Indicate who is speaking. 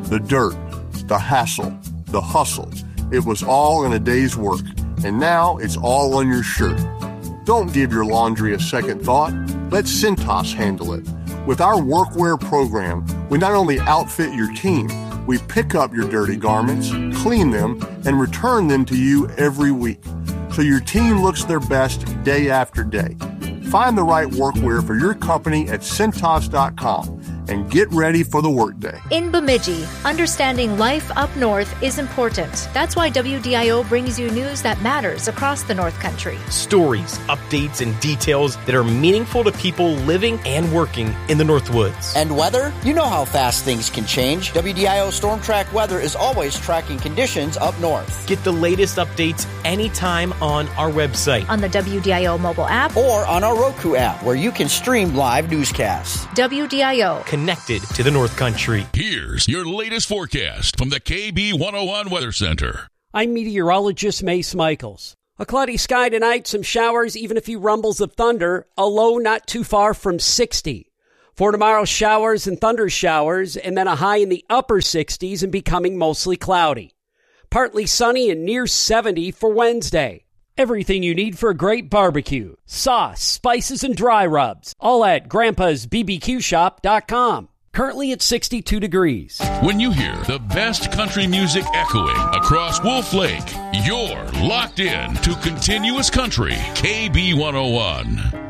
Speaker 1: The dirt, the hassle, the hustle. It was all in a day's work, and now it's all on your shirt. Don't give your laundry a second thought. Let Cintas handle it. With our workwear program, we not only outfit your team, we pick up your dirty garments, clean them, and return them to you every week, so your team looks their best day after day. Find the right workwear for your company at Cintas.com and get ready for the workday.
Speaker 2: In Bemidji, understanding life up north is important. That's why WDIO brings you news that matters across the North Country.
Speaker 3: Stories, updates, and details that are meaningful to people living and working in the Northwoods.
Speaker 4: And weather? You know how fast things can change. WDIO Storm Track Weather is always tracking conditions up north.
Speaker 3: Get the latest updates anytime on our website,
Speaker 2: on the WDIO mobile app,
Speaker 4: or on our Roku app, where you can stream live newscasts.
Speaker 2: WDIO,
Speaker 3: connected to the North Country.
Speaker 5: Here's your latest forecast from the KB 101 Weather Center.
Speaker 6: I'm meteorologist Mace Michaels. A cloudy sky tonight, some showers, even a few rumbles of thunder, a low not too far from 60. For tomorrow, showers and thunder showers, and then a high in the upper 60s and becoming mostly cloudy. Partly sunny and near 70 for Wednesday. Everything you need for a great barbecue. Sauce, spices, and dry rubs. All at Grandpa'sBBQShop.com. Currently at 62 degrees.
Speaker 5: When you hear the best country music echoing across Wolf Lake, you're locked in to continuous country, KB 101.